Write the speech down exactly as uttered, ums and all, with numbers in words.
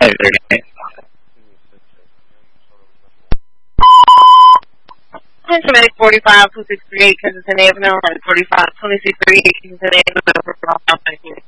Atlantic forty-five two six three eight Kensington Avenue and forty-five twenty-six thirty-eight Kensington Avenue.